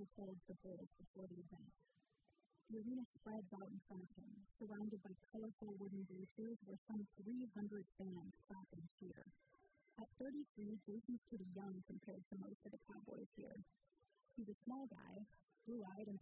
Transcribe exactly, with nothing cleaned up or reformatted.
who holds the Bulls before the event. The arena spreads out in front of him, surrounded by colorful wooden bleachers where some three hundred fans clap and cheer. At thirty-three, Jason's pretty young compared to most of the Cowboys here. He's a small guy, blue-eyed and